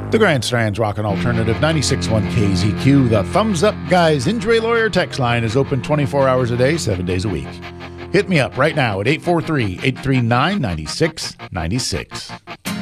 The Grandstand's Rockin' Alternative 96.1 KZQ. The Thumbs Up Guys Injury Lawyer text line is open 24 hours a day, 7 days a week. Hit me up right now at 843-839-9696.